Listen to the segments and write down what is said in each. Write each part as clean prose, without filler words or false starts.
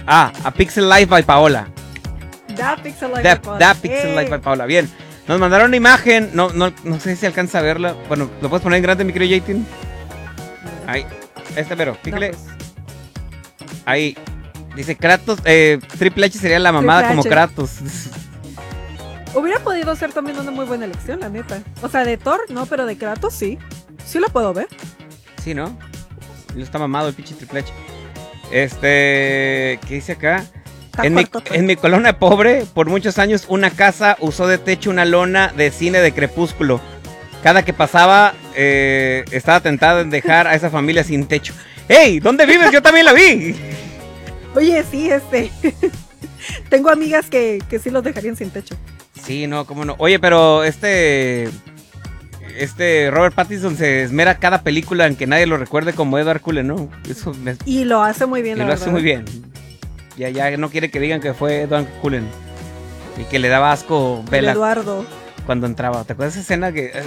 A Pixel Life by Paola. Da Pixel Life by Paola. Da Pixel Life by Paola. Bien. Nos mandaron una imagen. No sé si alcanza a verla. Bueno, ¿lo puedes poner en grande, mi querido Jaytin? Ahí. Pero, pícale. No, pues. Ahí. Dice Kratos. Triple H sería la mamada como Kratos. Hubiera podido ser también una muy buena elección, la neta. O sea, de Thor, no, pero de Kratos sí. Sí lo puedo ver. Sí, ¿no? Lo está mamado el pinche Triple H. ¿Qué dice acá? En mi colonia pobre, por muchos años, una casa usó de techo una lona de cine de Crepúsculo. Cada que pasaba, estaba tentada en dejar a esa familia sin techo. ¡Ey! ¿Dónde vives? Yo también la vi. Oye, sí, tengo amigas que sí los dejarían sin techo. Sí, no, cómo no. Oye, pero Robert Pattinson se esmera cada película en que nadie lo recuerde como Edward Cullen, ¿no? Y lo hace muy bien, la verdad. Y lo hace muy bien. Ya no quiere que digan que fue Edward Cullen. Y que le daba asco Bella Eduardo cuando entraba. ¿Te acuerdas de esa escena que...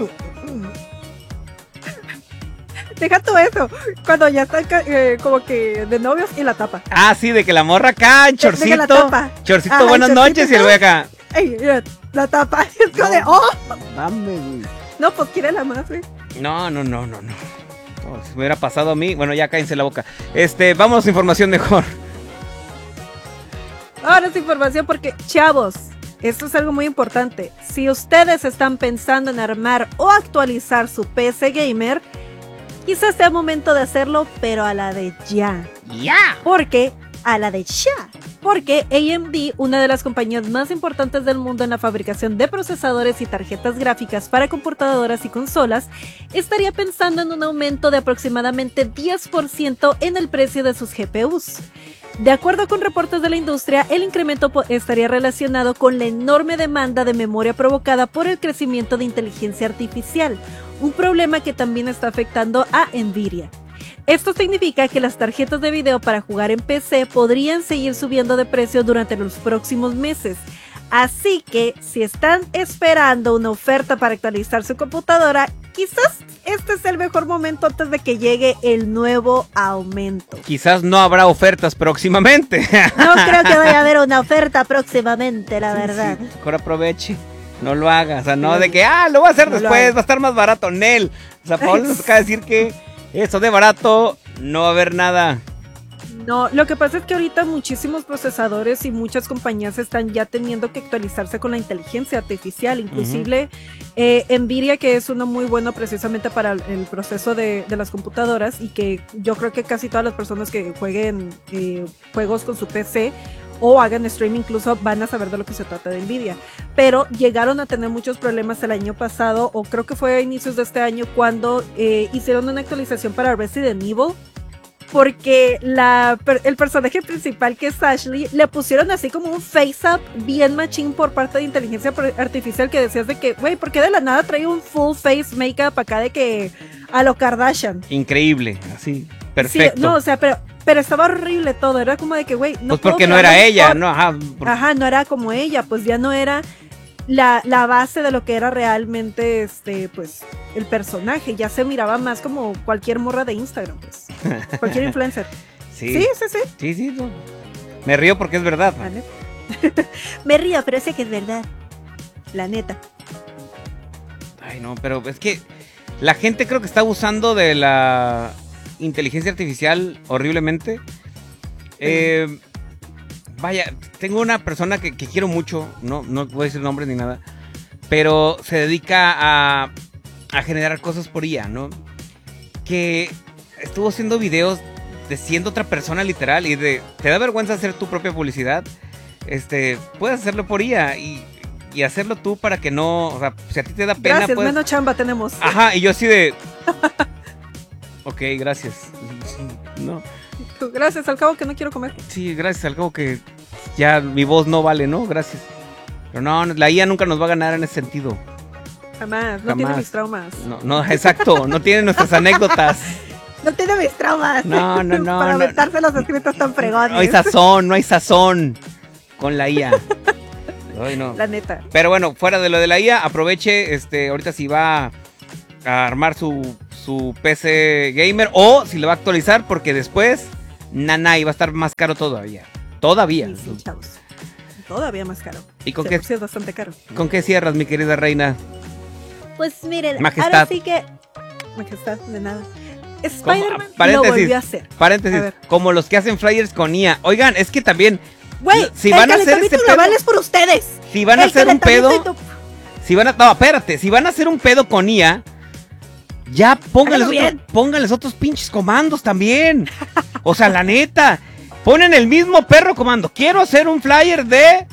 Deja todo eso. Cuando ya están como que de novios y la tapa. Ah, sí, de que la morra acá, en chorcito. La tapa. Chorcito, buenas noches. Y el güey acá. Ey, la tapa. Es como de, ¡oh! Dame, güey. No, pues quiere la más, güey. No. Si me hubiera pasado a mí. Bueno, ya cállense la boca. Vamos a información mejor. Ahora es información porque, chavos, esto es algo muy importante. Si ustedes están pensando en armar o actualizar su PC gamer, quizás sea momento de hacerlo, pero a la de ya. ¡Ya! Porque AMD, una de las compañías más importantes del mundo en la fabricación de procesadores y tarjetas gráficas para computadoras y consolas, estaría pensando en un aumento de aproximadamente 10% en el precio de sus GPUs. De acuerdo con reportes de la industria, el incremento estaría relacionado con la enorme demanda de memoria provocada por el crecimiento de inteligencia artificial, un problema que también está afectando a Nvidia. Esto significa que las tarjetas de video para jugar en PC podrían seguir subiendo de precio durante los próximos meses. Así que, si están esperando una oferta para actualizar su computadora, quizás este es el mejor momento antes de que llegue el nuevo aumento. Quizás no habrá ofertas próximamente. No creo que vaya a haber una oferta próximamente, la verdad. Sí, mejor aproveche. No lo haga, o sea, no de que, lo voy a hacer después, va a estar más barato, Nel. O sea, Paul nos acaba de decir que eso de barato no va a haber nada. No, lo que pasa es que ahorita muchísimos procesadores y muchas compañías están ya teniendo que actualizarse con la inteligencia artificial, inclusive Nvidia, que es uno muy bueno precisamente para el proceso de las computadoras, y que yo creo que casi todas las personas que jueguen juegos con su PC o hagan stream incluso van a saber de lo que se trata de Nvidia, pero llegaron a tener muchos problemas el año pasado, o creo que fue a inicios de este año, cuando hicieron una actualización para Resident Evil, porque el personaje principal, que es Ashley, le pusieron así como un face-up bien machín por parte de inteligencia artificial, que decías de que, güey, ¿por qué de la nada trae un full face makeup acá de que a lo Kardashian? Increíble, así, perfecto. Sí, no, o sea, pero estaba horrible todo, era como de que, güey, no. Pues porque no era ella, ¿no? Ajá, no era como ella, pues ya no era la base de lo que era realmente pues el personaje, ya se miraba más como cualquier morra de Instagram, pues. Cualquier influencer. Sí. Sí, no. Me río porque es verdad. Vale. Me río, pero sé que es verdad. La neta. Ay, no, pero es que la gente creo que está abusando de la inteligencia artificial horriblemente. Vaya, tengo una persona que quiero mucho, no voy a decir nombres ni nada, pero se dedica a generar cosas por IA, ¿no? Que estuvo haciendo videos de siendo otra persona literal, y ¿te da vergüenza hacer tu propia publicidad? Puedes hacerlo por IA y hacerlo tú para que no, o sea, si a ti te da pena, gracias, menos chamba tenemos. Ajá, y yo así de... Ok, gracias. No. Gracias, al cabo que no quiero comer. Sí, gracias, al cabo que ya mi voz no vale, ¿no? Gracias. Pero no, la IA nunca nos va a ganar en ese sentido. Jamás. No tiene mis traumas. No, exacto, no tiene nuestras anécdotas. No tiene mis traumas. No. Para aventarse los escritos tan fregones. No hay sazón con la IA. Ay, no. La neta. Pero bueno, fuera de lo de la IA, aproveche, ahorita si va a armar su PC gamer, o si lo va a actualizar, porque después Naná, y va a estar más caro todavía. Todavía. Sí, sí, chavos. Todavía más caro. ¿Y con Sí, qué, por sí es bastante caro. con qué cierras, mi querida reina? Pues miren, Majestad. ahora sí que... Majestad, de nada. Spider-Man lo Paréntesis, volvió a hacer. A Paréntesis, ver. como los que hacen flyers con IA. Oigan, es que también, Güey, si el van a hacer calentamiento ese global pedo- es por ustedes. si van a El hacer un pedo, calentamiento- no, espérate, si van a hacer un pedo con IA, ya Háganlo pónganles otros pinches comandos también. O sea, la neta, ponen el mismo perro comando. Quiero hacer un flyer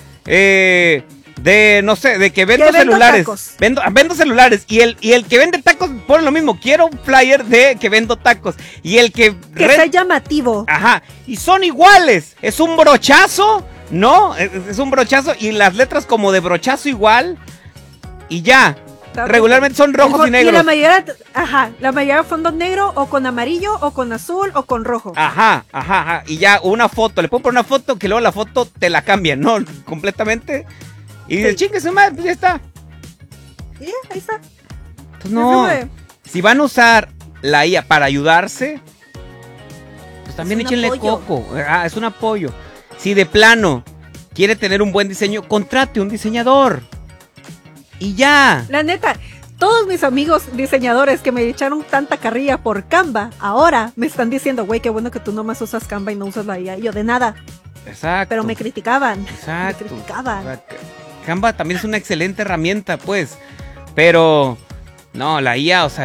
no sé, de que vendo Que vendo celulares. tacos. Vendo celulares. Y el que vende tacos pone lo mismo. Quiero un flyer de que vendo tacos. Y el que Que sea llamativo. Ajá, y son iguales. Es un brochazo, ¿no? Es un brochazo y las letras como de brochazo igual. Y ya. Regularmente son rojos y Y negros. la mayoría fondo negro o con amarillo o con azul o con rojo. Ajá. Y ya una foto. Le puedo poner una foto que luego la foto te la cambian, ¿no? Completamente. Y dices, chingue su madre, pues ya está. Y ya, ahí está. Pues no. Si van a usar la IA para ayudarse, pues también Es un échenle apoyo. coco. Es un apoyo. Si de plano quiere tener un buen diseño, contrate un diseñador. Y ya. La neta, todos mis amigos diseñadores que me echaron tanta carrilla por Canva, ahora me están diciendo, güey, qué bueno que tú nomás usas Canva y no usas la IA. Y yo, de nada. Exacto. Pero me criticaban. Exacto. Me criticaban. O sea, Canva también es una excelente herramienta, pues. Pero no, la IA, ya.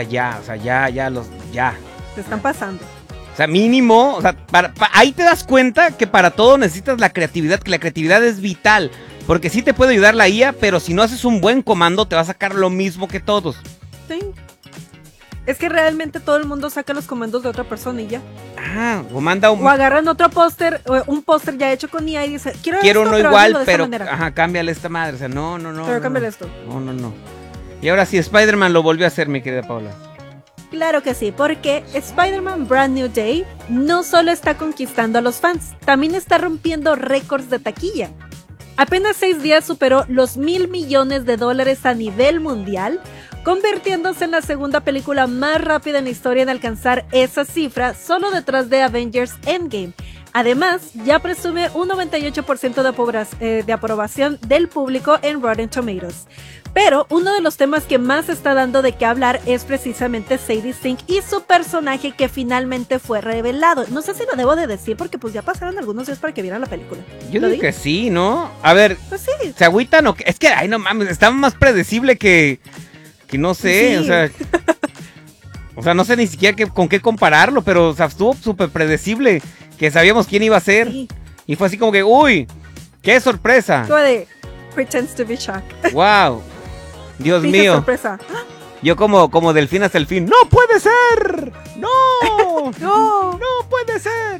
Se están pasando. O sea, mínimo, o sea, ahí te das cuenta que para todo necesitas la creatividad, que la creatividad es vital. Porque sí te puede ayudar la IA, pero si no haces un buen comando, te va a sacar lo mismo que todos. Sí. Es que realmente todo el mundo saca los comandos de otra persona y ya. O manda O agarran otro póster, un póster ya hecho con IA y dice, quiero esto, uno pero igual, hazlo de esta pero manera. cámbiale esta madre. O sea, no. Pero cámbiale esto. No. Y ahora sí, Spider-Man lo volvió a hacer, mi querida Paula. Claro que sí, porque Spider-Man Brand New Day no solo está conquistando a los fans, también está rompiendo récords de taquilla. Apenas 6 días superó los $1,000 millones a nivel mundial, convirtiéndose en la segunda película más rápida en la historia en alcanzar esa cifra, solo detrás de Avengers Endgame. Además, ya presume un 98% de aprobación del público en Rotten Tomatoes. Pero uno de los temas que más está dando de qué hablar es precisamente Sadie Sink y su personaje que finalmente fue revelado. No sé si lo debo de decir porque pues ya pasaron algunos días para que vieran la película. Yo ¿Lo digo di? que sí, ¿no? A ver, Pues sí. ¿se agüitan o qué? Es que, ay, no mames, está más predecible que no sé, Sí. o sea, no sé ni siquiera con qué compararlo, pero o sea, estuvo súper predecible, que sabíamos quién iba a ser. Sí. Y fue así como que, uy, qué sorpresa. Como de pretends to be shocked. Wow, Dios Finge mío. sorpresa. Yo como delfín hasta el fin. ¡No puede ser! ¡No! No. ¡No puede ser!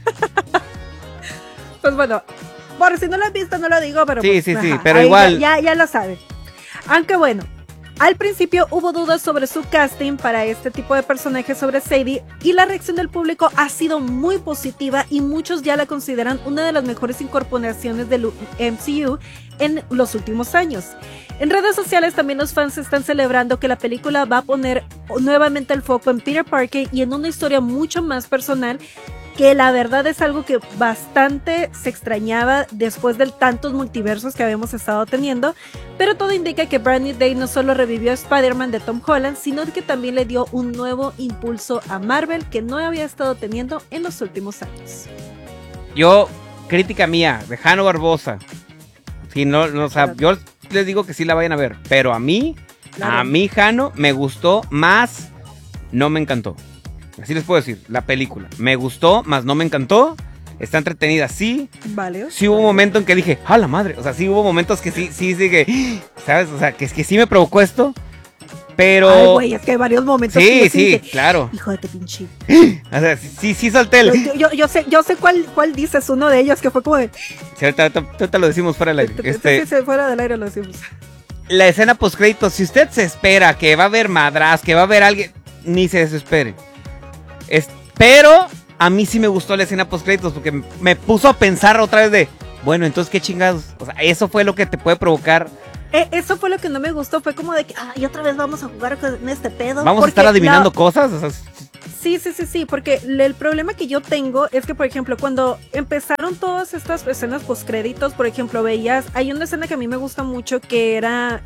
Pues bueno, por si no lo han visto no lo digo, pero Sí, pues, sí, ajá, pero ahí igual. ya lo saben. Aunque bueno, al principio hubo dudas sobre su casting para este tipo de personajes sobre Sadie y la reacción del público ha sido muy positiva y muchos ya la consideran una de las mejores incorporaciones del MCU en los últimos años. En redes sociales también los fans están celebrando que la película va a poner nuevamente el foco en Peter Parker y en una historia mucho más personal, que la verdad es algo que bastante se extrañaba después de tantos multiversos que habíamos estado teniendo, pero todo indica que Brand New Day no solo revivió a Spider-Man de Tom Holland, sino que también le dio un nuevo impulso a Marvel que no había estado teniendo en los últimos años. Yo, crítica mía, de Jano Barbosa. Si no, o sea, yo les digo que sí la vayan a ver, pero a mí, Jano, me gustó más, no me encantó. Así les puedo decir, la película. Me gustó, más no me encantó. Está entretenida, sí. Vale. Sí hubo un momento en que dije, ¡ah, la madre! O sea, sí hubo momentos que sí que, ¿sabes? O sea, que sí me provocó esto. Pero... Ay, güey, es que hay varios momentos que yo sí, dije, claro. hijo de tu pinche. O sea, sí solté el... Yo sé cuál dices, uno de ellos que fue como de... Sí, ahorita lo decimos fuera del aire. Sí, fuera del aire lo decimos. La escena postcréditos, si usted se espera que va a haber madras, que va a haber alguien, ni se desespere. Pero a mí sí me gustó la escena postcréditos porque me puso a pensar otra vez de, bueno, entonces qué chingados. O sea, eso fue lo que te puede provocar. Eso fue lo que no me gustó, fue como de que, ay, otra vez vamos a jugar con este pedo. Vamos a estar adivinando cosas. O sea, Sí, porque el problema que yo tengo es que, por ejemplo, cuando empezaron todas estas escenas postcréditos, por ejemplo, hay una escena que a mí me gusta mucho que era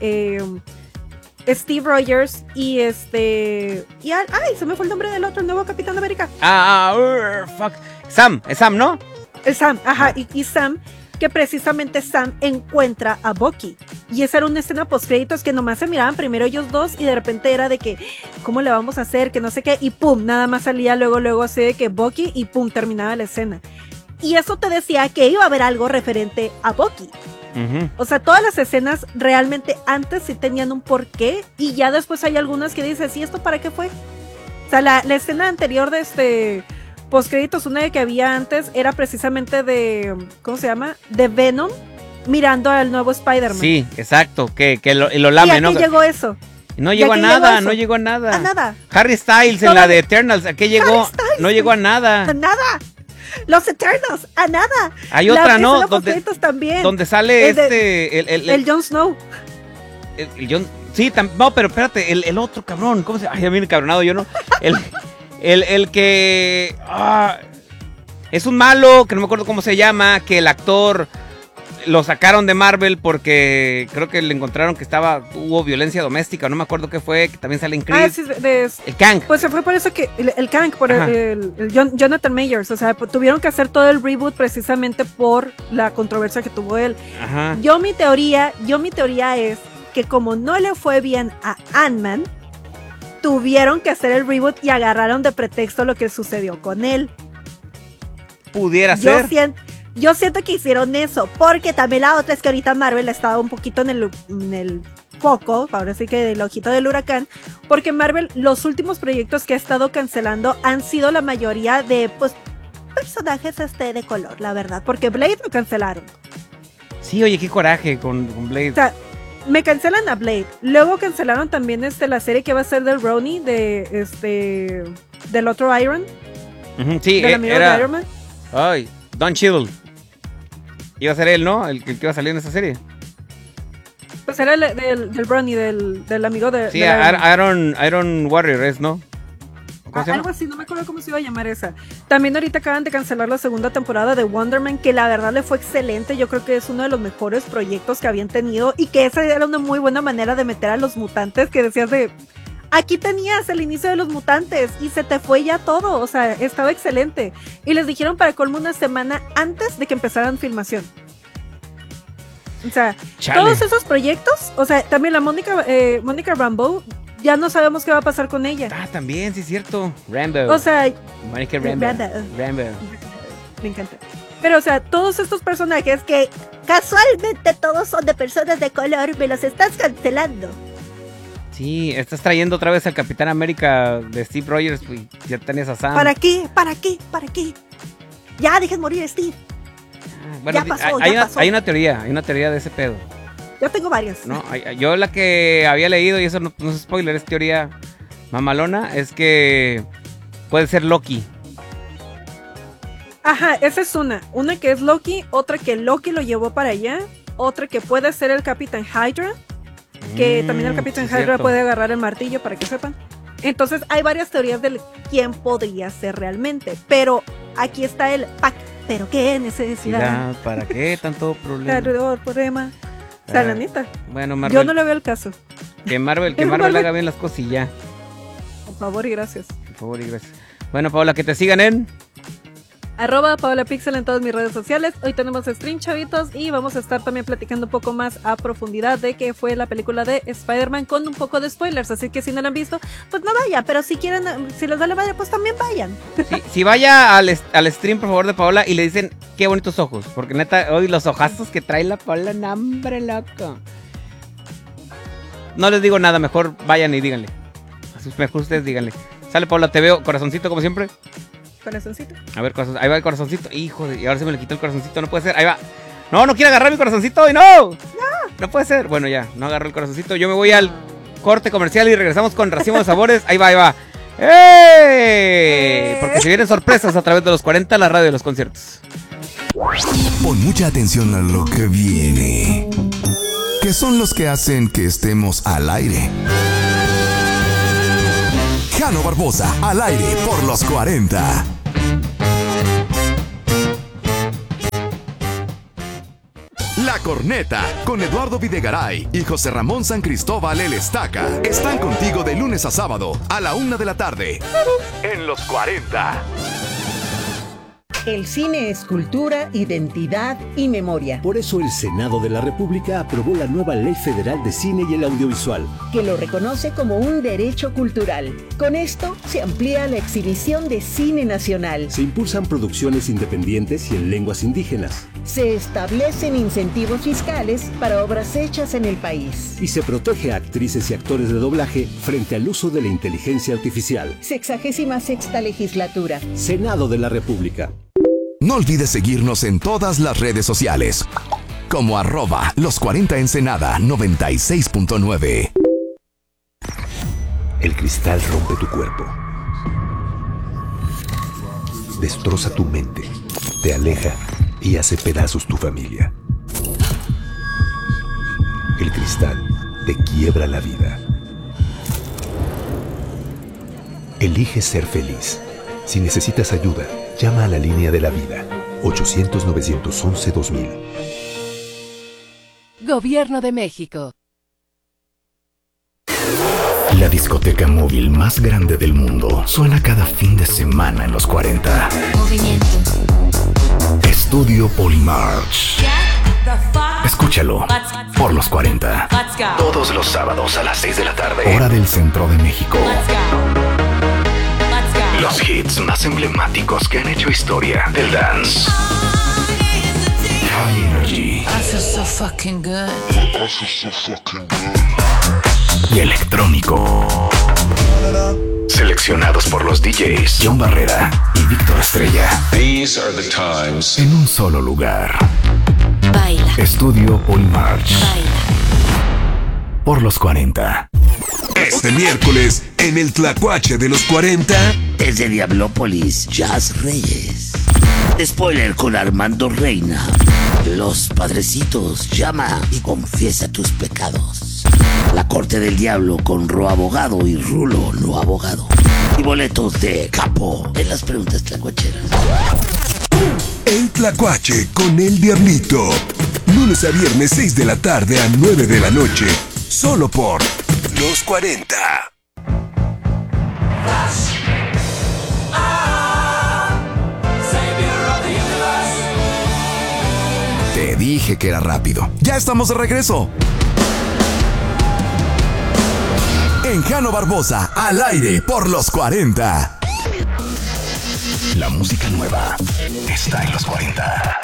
Steve Rogers y se me fue el nombre del otro, el nuevo Capitán América. Fuck. Sam, es Sam, ¿no? El Sam, ajá, y Sam, que precisamente Sam encuentra a Bucky. Y esa era una escena postcréditos que nomás se miraban primero ellos dos y de repente era de que, ¿cómo le vamos a hacer? Que no sé qué, y pum, nada más salía luego así de que Bucky y pum, terminaba la escena. Y eso te decía que iba a haber algo referente a Bucky. Uh-huh. O sea, todas las escenas realmente antes sí tenían un porqué y ya después hay algunas que dices, ¿y esto para qué fue? O sea, la escena anterior de postcréditos, una de que había antes, era precisamente de, ¿cómo se llama? De Venom mirando al nuevo Spider-Man. Sí, exacto, que lo lame, ¿Y ¿no? a qué llegó eso? No llegó a nada, no llegó a nada. A nada. Harry Styles en la de Eternals, ¿a qué llegó? No llegó a nada. A nada. Los Eternals, a nada. Hay otra, ¿no? También. Donde sale el Jon Snow. El Jon... Sí, no, pero espérate, el otro cabrón, ¿cómo se llama? Ay, a mí encabronado, yo no. El que... es un malo, que no me acuerdo cómo se llama, que el actor lo sacaron de Marvel porque creo que le encontraron que hubo violencia doméstica, no me acuerdo qué fue, que también sale en Creed. Sí, el Kang. Pues se fue por eso que el Kang, por el Jonathan Majors, o sea, tuvieron que hacer todo el reboot precisamente por la controversia que tuvo él. Ajá. Yo mi teoría es que como no le fue bien a Ant-Man, tuvieron que hacer el reboot y agarraron de pretexto lo que sucedió con él. Pudiera ser. Yo siento que hicieron eso, porque también la otra es que ahorita Marvel ha estado un poquito en el foco, ahora sí que del ojito del huracán, porque Marvel, los últimos proyectos que ha estado cancelando han sido la mayoría de, pues, personajes de color, la verdad, porque Blade lo cancelaron. Sí, oye, qué coraje con Blade. O sea, me cancelan a Blade, luego cancelaron también la serie que va a ser del Ronnie, del otro Iron, sí, del amigo de Iron Man. Ay, Don Cheadle. Iba a ser él, ¿no? El que iba a salir en esa serie. Pues era del Ronnie, del amigo de... Sí, Iron Warrior es, ¿no? Algo así, no me acuerdo cómo se iba a llamar esa. También ahorita acaban de cancelar la segunda temporada de Wonder Man, que la verdad le fue excelente. Yo creo que es uno de los mejores proyectos que habían tenido y que esa era una muy buena manera de meter a los mutantes, que decías de... Aquí tenías el inicio de los mutantes y se te fue ya todo, o sea, estaba excelente. Y les dijeron para colmo una semana antes de que empezaran filmación. O sea, Chale. Todos esos proyectos, o sea, también la Mónica Rambeau, ya no sabemos qué va a pasar con ella. También, sí es cierto. Rambeau. O sea, Mónica Rambeau. Me encanta. Pero, o sea, todos estos personajes que casualmente todos son de personas de color, me los estás cancelando. Sí, estás trayendo otra vez al Capitán América de Steve Rogers y ya tenías a Sam. ¿Para qué? Ya, dejen morir a Steve. Bueno, ya pasó. Hay una teoría de ese pedo. Yo tengo varias. No, yo la que había leído, y eso no es spoiler, es teoría mamalona, es que puede ser Loki. Ajá, esa es una que es Loki, otra que Loki lo llevó para allá, otra que puede ser el Capitán Hydra, que también el Capitán Hydra puede agarrar el martillo, para que sepan. Entonces hay varias teorías de quién podría ser realmente, pero aquí está el pack. ¿Pero qué necesidad? ¿Para qué tanto problema? O sea, la neta. Bueno, Marvel, yo no le veo el caso. Que Marvel haga bien las cosas y ya. Por favor y gracias. Bueno, Paola, que te sigan en... @PaolaPixel en todas mis redes sociales. Hoy tenemos stream, chavitos, y vamos a estar también platicando un poco más a profundidad de qué fue la película de Spider-Man con un poco de spoilers, así que si no la han visto, pues no vayan, pero si quieren, si les vale madre, pues también vayan. Si vaya al stream, por favor, de Paola, y le dicen qué bonitos ojos, porque neta, hoy los ojazos que trae la Paola, hambre loco. No les digo nada, mejor vayan y díganle. Mejor ustedes díganle. Sale, Paola, te veo, corazoncito como siempre. Corazoncito. A ver, ahí va el corazoncito. Hijo de... Y ahora se me le quitó el corazoncito. No puede ser. Ahí va. No quiere agarrar mi corazoncito hoy. No. No puede ser. Bueno, ya. No agarró el corazoncito. Yo me voy al corte comercial y regresamos con Racimo de Sabores. Ahí va. ¡Ey! Porque se vienen sorpresas a través de los 40, la radio de los conciertos. Pon mucha atención a lo que viene. Que son los que hacen que estemos al aire. Jano Barbosa, al aire por los 40. La Corneta, con Eduardo Videgaray y José Ramón San Cristóbal el Estaca, están contigo de lunes a sábado a la 1 de la tarde. En los 40. El cine es cultura, identidad y memoria. Por eso el Senado de la República aprobó la nueva Ley Federal de Cine y el Audiovisual, que lo reconoce como un derecho cultural. Con esto se amplía la exhibición de cine nacional. se impulsan producciones independientes y en lenguas indígenas, Se establecen incentivos fiscales para obras hechas en el país. y se protege a actrices y actores de doblaje frente al uso de la inteligencia artificial. 66ª legislatura. Senado de la República. No olvides seguirnos en todas las redes sociales, como @los 40 Ensenada 96.9. El cristal rompe tu cuerpo, destroza tu mente, te aleja y hace pedazos tu familia. El cristal te quiebra la vida. Elige ser feliz. Si necesitas ayuda, llama a la línea de la vida, 800-911-2000. Gobierno de México. La discoteca móvil más grande del mundo suena cada fin de semana en los 40. Movimiento. Estudio Polymarch. Escúchalo por los 40. Todos los sábados a las 6 de la tarde. Hora del centro de México. Los hits más emblemáticos que han hecho historia del dance. High Energy. I feel so fucking good. Y electrónico. Seleccionados por los DJs John Barrera y Víctor Estrella. These are the times. En un solo lugar. Baila. Estudio Polymarch. Baila. Por los 40. Este miércoles, en el Tlacuache de los 40. Desde Diablópolis, Jazz Reyes. Spoiler con Armando Reina. Los Padrecitos, llama y confiesa tus pecados. La Corte del Diablo con Ro Abogado y Rulo No Abogado. Y boletos de Capo en las preguntas tlacuacheras. El Tlacuache con el Diablito. Lunes a viernes 6 de la tarde a 9 de la noche. Solo por los 40. Te dije que era rápido. Ya estamos de regreso. En Jano Barbosa, al aire por los 40. La música nueva está en los 40.